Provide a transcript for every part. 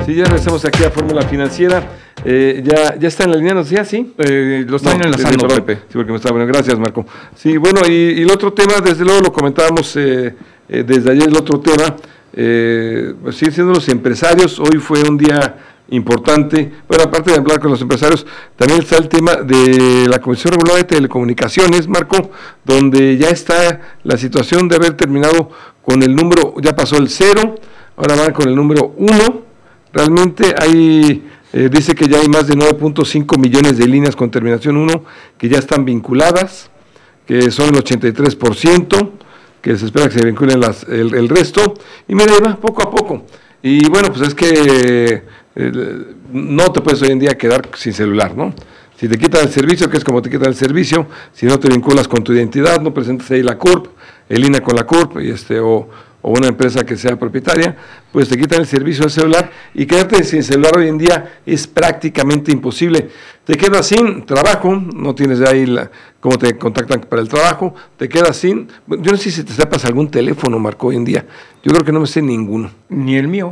Sí, ya regresamos aquí a Fórmula Financiera. Ya está en la línea, ¿no decía? ¿Sí? Lo están enlazando, Pepe. Sí, porque me está bueno. Gracias, Marco. Sí, bueno, y el otro tema, desde luego lo comentábamos desde ayer, el otro tema, pues siguen siendo los empresarios. Hoy fue un día importante. Bueno, aparte de hablar con los empresarios, también está el tema de la Comisión Reguladora de Telecomunicaciones, Marco, donde ya está la situación de haber terminado con el número, ya pasó el 0, ahora van con el número 1. Realmente hay, dice que ya hay más de 9.5 millones de líneas con terminación 1 que ya están vinculadas, que son el 83%, que se espera que se vinculen el resto, y mira, va poco a poco. Y bueno, pues es que no te puedes hoy en día quedar sin celular, ¿no? Si te quitan el servicio, que es como te quitan el servicio, si no te vinculas con tu identidad, no presentas ahí la CURP, el INE con la CURP, o una empresa que sea propietaria, pues te quitan el servicio del celular, y quedarte sin celular hoy en día es prácticamente imposible. Te quedas sin trabajo, no tienes ahí cómo te contactan para el trabajo, te quedas sin, yo no sé si te sepas algún teléfono, Marco, hoy en día, yo creo que no me sé ninguno. Ni el mío.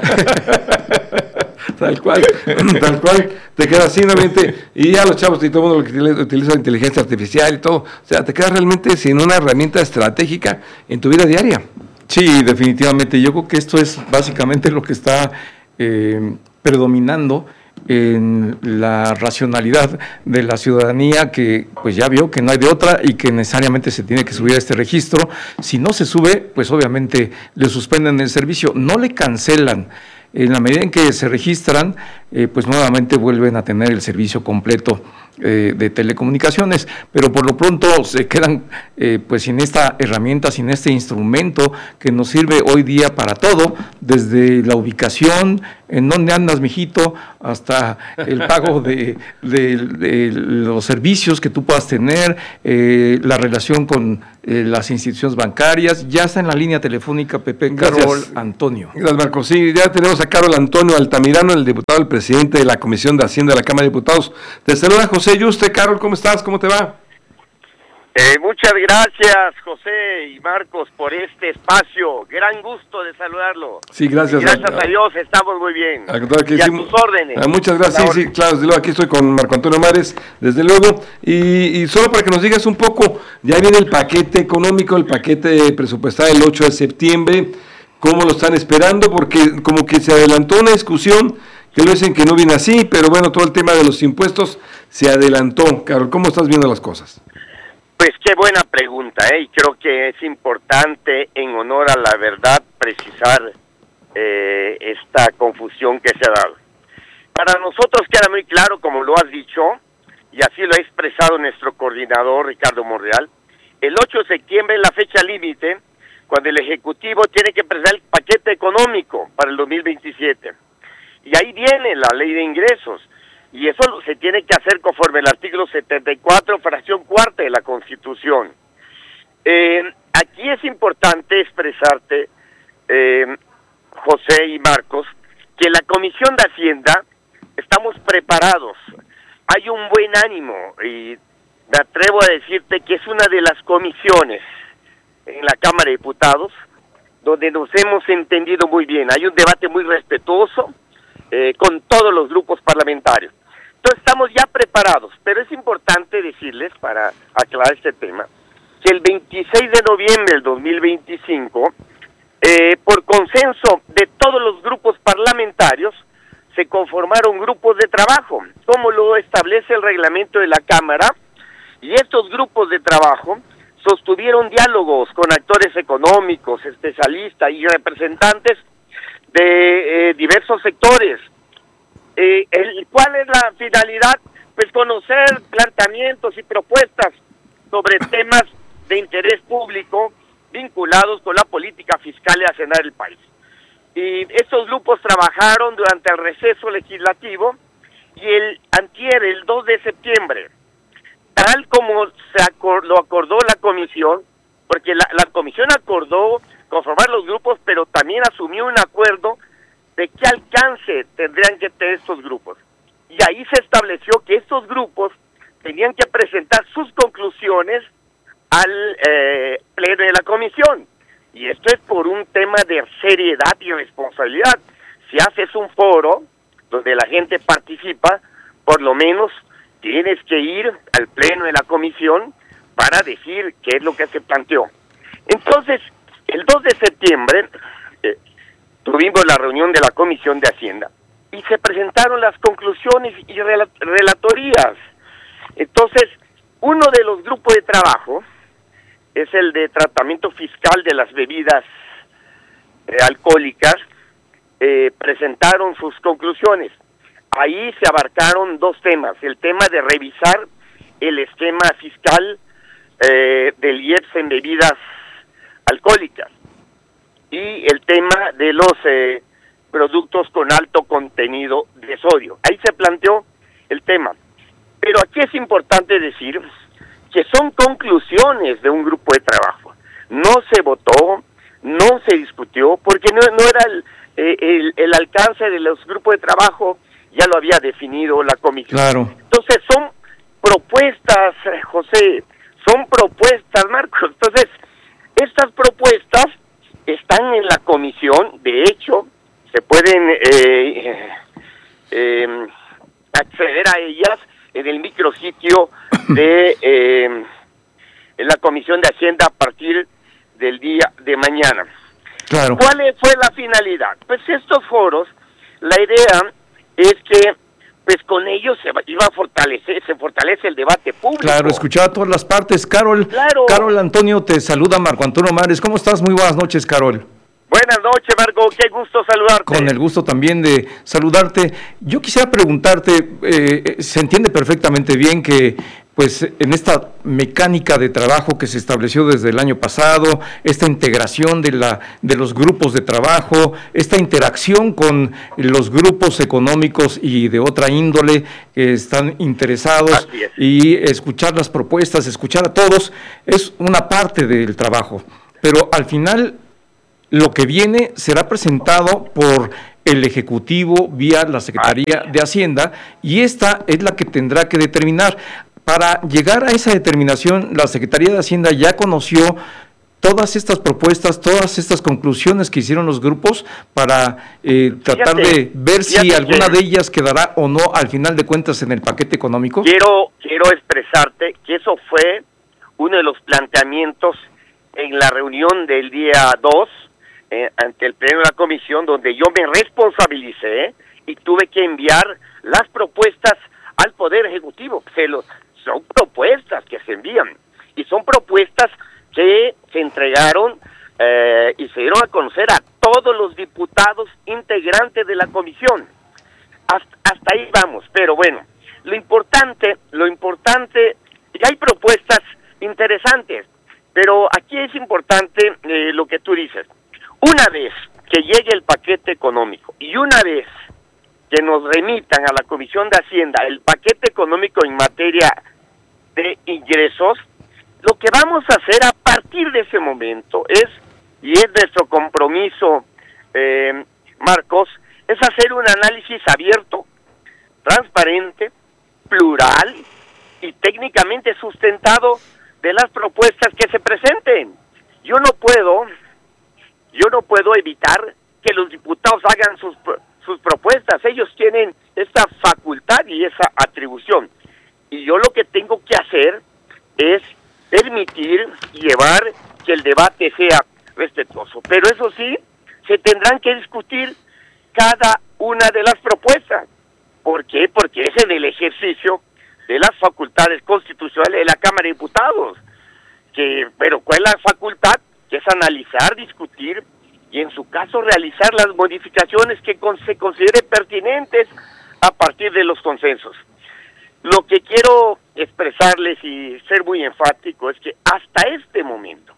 Tal cual, te quedas así, obviamente, y ya los chavos y todo el mundo que utiliza inteligencia artificial y todo, o sea, te quedas realmente sin una herramienta estratégica en tu vida diaria. Sí, definitivamente, yo creo que esto es básicamente lo que está predominando en la racionalidad de la ciudadanía, que pues ya vio que no hay de otra y que necesariamente se tiene que subir a este registro. Si no se sube, pues obviamente le suspenden el servicio, no le cancelan. En la medida en que se registran, pues nuevamente vuelven a tener el servicio completo de telecomunicaciones, pero por lo pronto se quedan pues sin esta herramienta, sin este instrumento que nos sirve hoy día para todo, desde la ubicación, en dónde andas, mijito, hasta el pago de los servicios que tú puedas tener, la relación con las instituciones bancarias. Ya está en la línea telefónica, Pepe. Gracias. Carol Antonio. Gracias, Marco. Sí, ya tenemos a Carol Antonio Altamirano, el diputado, el presidente de la Comisión de Hacienda de la Cámara de Diputados. Te saluda José Yuste. Carol, ¿cómo estás? ¿Cómo te va? Muchas gracias, José y Marcos, por este espacio. Gran gusto de saludarlo. Sí, gracias. Y gracias a Dios, estamos muy bien. Al contrario, y a tus órdenes. Muchas gracias. Sí, claro, desde luego, aquí estoy con Marco Antonio Mares, desde luego. Y solo para que nos digas un poco, ya viene el paquete económico, el paquete presupuestario el 8 de septiembre. ¿Cómo lo están esperando? Porque como que se adelantó una discusión, que lo dicen que no viene así, pero bueno, todo el tema de los impuestos se adelantó. Carol, ¿cómo estás viendo las cosas? Pues qué buena pregunta, y creo que es importante, en honor a la verdad, precisar esta confusión que se ha dado. Para nosotros queda muy claro, como lo has dicho, y así lo ha expresado nuestro coordinador Ricardo Monreal, el 8 de septiembre es la fecha límite cuando el Ejecutivo tiene que presentar el paquete económico para el 2027. Y ahí viene la ley de ingresos. Y eso se tiene que hacer conforme al artículo 74, fracción cuarta de la Constitución. Aquí es importante expresarte, José y Marcos, que en la Comisión de Hacienda estamos preparados. Hay un buen ánimo y me atrevo a decirte que es una de las comisiones en la Cámara de Diputados donde nos hemos entendido muy bien. Hay un debate muy respetuoso con todos los grupos parlamentarios. Entonces estamos ya preparados, pero es importante decirles, para aclarar este tema, que el 26 de noviembre del 2025, por consenso de todos los grupos parlamentarios, se conformaron grupos de trabajo, como lo establece el reglamento de la Cámara, y estos grupos de trabajo sostuvieron diálogos con actores económicos, especialistas y representantes de diversos sectores. ¿Cuál es la finalidad? Pues conocer planteamientos y propuestas sobre temas de interés público vinculados con la política fiscal y hacendaria del país. Y estos grupos trabajaron durante el receso legislativo y el 2 de septiembre, tal como lo acordó la comisión, porque la comisión acordó conformar los grupos, pero también asumió un acuerdo de qué alcance tendrían que tener estos grupos. Y ahí se estableció que estos grupos tenían que presentar sus conclusiones al pleno de la comisión. Y esto es por un tema de seriedad y responsabilidad. si haces un foro donde la gente participa, por lo menos tienes que ir al pleno de la comisión para decir qué es lo que se planteó. Entonces, el 2 de septiembre tuvimos la reunión de la Comisión de Hacienda y se presentaron las conclusiones y relatorías. Entonces, uno de los grupos de trabajo es el de tratamiento fiscal de las bebidas alcohólicas. Presentaron sus conclusiones. Ahí se abarcaron dos temas: el tema de revisar el esquema fiscal del IEPS en bebidas alcohólicas y el tema de los productos con alto contenido de sodio. Ahí se planteó el tema. Pero aquí es importante decir que son conclusiones de un grupo de trabajo. No se votó, no se discutió, porque no era el alcance de los grupos de trabajo, ya lo había definido la comisión. Claro. Entonces son propuestas, José, son propuestas, Marcos. Entonces, estas propuestas están en la comisión. De hecho, se pueden acceder a ellas en el micrositio de la Comisión de Hacienda a partir del día de mañana. Claro. ¿Cuál fue la finalidad? Pues estos foros, la idea es que pues con ellos se fortalece el debate público. Claro, escuchar a todas las partes. Carol, Claro. Carol Antonio, te saluda Marco Antonio Mares. ¿Cómo estás? Muy buenas noches, Carol. Buenas noches, Marco, qué gusto saludarte. Con el gusto también de saludarte. Yo quisiera preguntarte, se entiende perfectamente bien que pues en esta mecánica de trabajo que se estableció desde el año pasado, esta integración de los grupos de trabajo, esta interacción con los grupos económicos y de otra índole que están interesados, y escuchar las propuestas, escuchar a todos, es una parte del trabajo. Pero al final, lo que viene será presentado por el Ejecutivo vía la Secretaría de Hacienda, y esta es la que tendrá que determinar. Para llegar a esa determinación, la Secretaría de Hacienda ya conoció todas estas propuestas, todas estas conclusiones que hicieron los grupos para tratar de ver si alguna de ellas quedará o no al final de cuentas en el paquete económico. Quiero expresarte que eso fue uno de los planteamientos en la reunión del día 2 ante el pleno de la comisión, donde yo me responsabilicé y tuve que enviar las propuestas al Poder Ejecutivo. Son propuestas que se envían y son propuestas que se entregaron y se dieron a conocer a todos los diputados integrantes de la comisión. Hasta ahí vamos, pero bueno, lo importante, y hay propuestas interesantes, pero aquí es importante lo que tú dices. Una vez que llegue el paquete económico y una vez que nos remitan a la Comisión de Hacienda el paquete económico en materia de ingresos, lo que vamos a hacer a partir de ese momento es nuestro compromiso, Marcos, es hacer un análisis abierto, transparente, plural y técnicamente sustentado de las propuestas que se presenten. Yo no puedo evitar que los diputados hagan sus propuestas. Ellos tienen esta facultad y esa atribución. Y yo lo que tengo que hacer es permitir y llevar que el debate sea respetuoso. Pero eso sí, se tendrán que discutir cada una de las propuestas. ¿Por qué? Porque es en el ejercicio de las facultades constitucionales de la Cámara de Diputados. Pero ¿cuál es la facultad? Que es analizar, discutir y en su caso realizar las modificaciones que se considere pertinentes a partir de los consensos. Lo que quiero expresarles y ser muy enfático es que hasta este momento,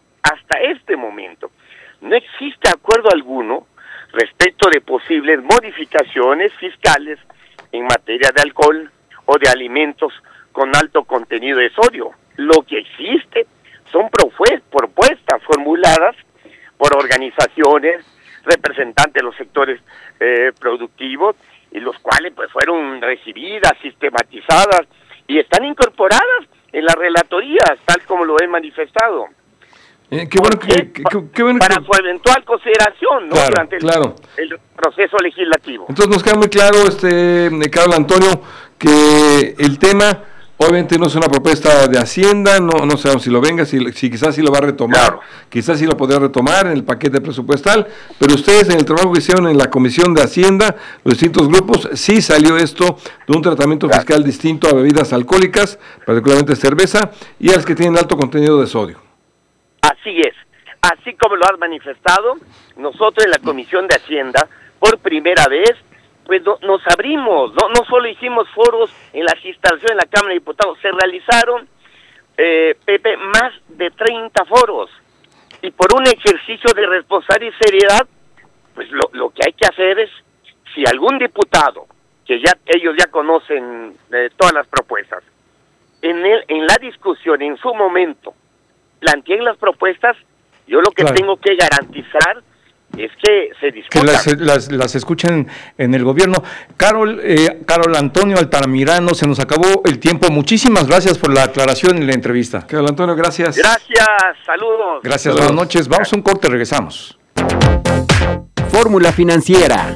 no existe acuerdo alguno respecto de posibles modificaciones fiscales en materia de alcohol o de alimentos con alto contenido de sodio. Lo que existe son propuestas formuladas por organizaciones representantes de los sectores productivos, y los cuales pues fueron recibidas, sistematizadas y están incorporadas en las relatorías, tal como lo he manifestado. Qué bueno para su eventual consideración, ¿no? Claro, Durante el proceso legislativo. Entonces nos queda muy claro, Carlos Antonio, que el tema obviamente no es una propuesta de Hacienda, no sabemos si lo venga, si quizás sí lo va a retomar, claro. Quizás sí lo podría retomar en el paquete presupuestal, pero ustedes en el trabajo que hicieron en la Comisión de Hacienda, los distintos grupos, sí salió esto de un tratamiento fiscal distinto a bebidas alcohólicas, particularmente cerveza, y a las que tienen alto contenido de sodio. Así es, así como lo has manifestado, nosotros en la Comisión de Hacienda, por primera vez, pues nos abrimos, no solo hicimos foros en las instalaciones de la Cámara de Diputados, se realizaron, Pepe, más de 30 foros, y por un ejercicio de responsabilidad y seriedad, pues lo que hay que hacer es, si algún diputado, que ellos ya conocen todas las propuestas, en la discusión, en su momento, planteen las propuestas, yo lo que tengo que garantizar es que se discutan. Que las escuchen en el gobierno. Carol Antonio Altamirano, se nos acabó el tiempo. Muchísimas gracias por la aclaración y la entrevista. Carol Antonio, gracias. Gracias, saludos. Gracias, buenas noches. Vamos a un corte, regresamos. Fórmula Financiera.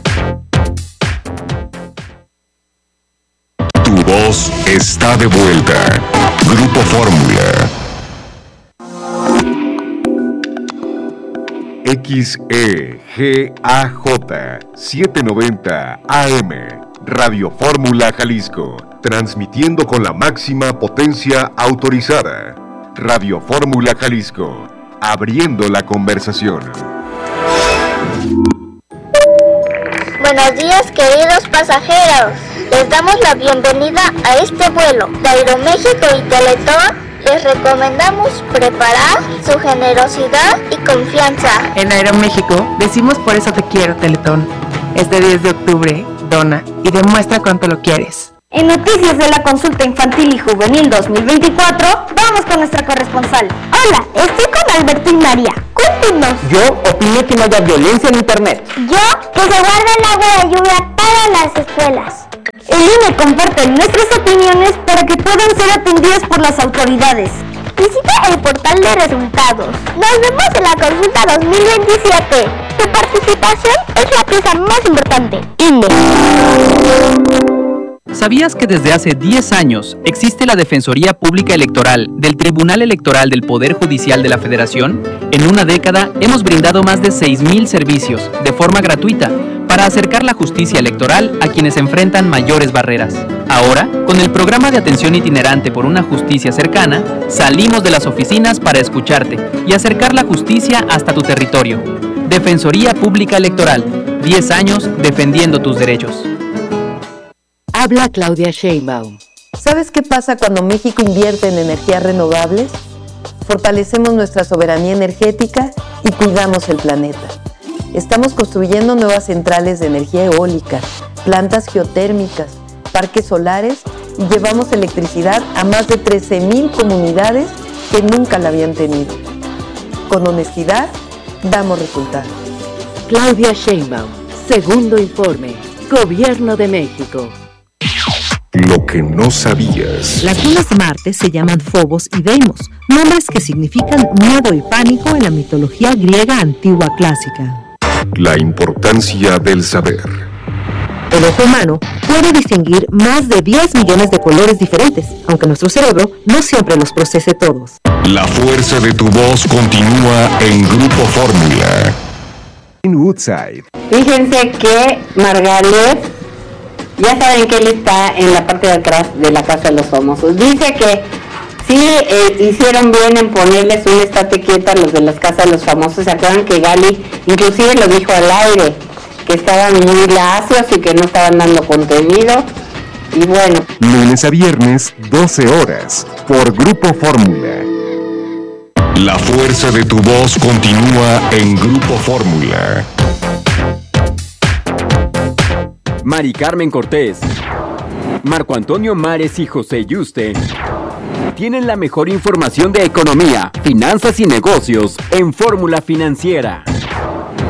Tu voz está de vuelta. Grupo Fórmula. XEGAJ 790 AM, Radio Fórmula Jalisco, transmitiendo con la máxima potencia autorizada. Radio Fórmula Jalisco, abriendo la conversación. Buenos días, queridos pasajeros. Les damos la bienvenida a este vuelo de Aeroméxico y Teletón. Les recomendamos preparar su generosidad y confianza. En Aeroméxico decimos por eso te quiero, Teletón. Este 10 de octubre, dona y demuestra cuánto lo quieres. En noticias de la consulta infantil y juvenil 2024, vamos con nuestra corresponsal. Hola, estoy con Alberto y María. Cuéntenos. Yo opino que no haya violencia en internet. Yo, que se guarde el agua de lluvia para las escuelas. El INE comparte nuestras opiniones para que puedan ser atendidas por las autoridades. Visita el portal de resultados. Nos vemos en la consulta 2027. Tu participación es la pieza más importante. INE. ¿Sabías que desde hace 10 años existe la Defensoría Pública Electoral del Tribunal Electoral del Poder Judicial de la Federación? En una década hemos brindado más de 6,000 servicios de forma gratuita para acercar la justicia electoral a quienes enfrentan mayores barreras. Ahora, con el programa de atención itinerante por una justicia cercana, salimos de las oficinas para escucharte y acercar la justicia hasta tu territorio. Defensoría Pública Electoral, 10 años defendiendo tus derechos. Habla Claudia Sheinbaum. ¿Sabes qué pasa cuando México invierte en energías renovables? Fortalecemos nuestra soberanía energética y cuidamos el planeta. Estamos construyendo nuevas centrales de energía eólica, plantas geotérmicas, parques solares y llevamos electricidad a más de 13,000 comunidades que nunca la habían tenido. Con honestidad, damos resultados. Claudia Sheinbaum, segundo informe, Gobierno de México. Lo que no sabías. Las lunas de Marte se llaman Phobos y Deimos, nombres que significan miedo y pánico en la mitología griega antigua clásica. La importancia del saber. El ojo humano puede distinguir más de 10 millones de colores diferentes, aunque nuestro cerebro no siempre los procese todos. La fuerza de tu voz continúa en Grupo Fórmula. En Woodside. Fíjense que Margalef, ya saben que él está en la parte de atrás de la Casa de los Famosos. Dice que sí hicieron bien en ponerles un estate quieta a los de las Casas de los Famosos. ¿Se acuerdan que Gali inclusive lo dijo al aire? Que estaban muy lacios y que no estaban dando contenido. Y bueno. Lunes a viernes, 12 horas, por Grupo Fórmula. La fuerza de tu voz continúa en Grupo Fórmula. Mari Carmen Cortés, Marco Antonio Mares y José Yuste tienen la mejor información de economía, finanzas y negocios en Fórmula Financiera.